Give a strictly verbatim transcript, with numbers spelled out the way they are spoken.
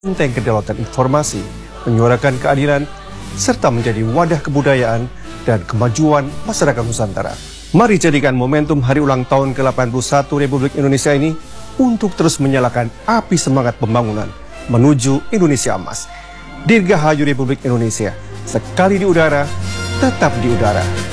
Benteng kedaulatan informasi, menyuarakan keadilan, serta menjadi wadah kebudayaan dan kemajuan masyarakat Nusantara. Mari jadikan momentum hari ulang tahun ke delapan puluh satu Republik Indonesia ini untuk terus menyalakan api semangat pembangunan menuju Indonesia Emas. Dirgahayu Republik Indonesia, sekali di udara, tetap di udara.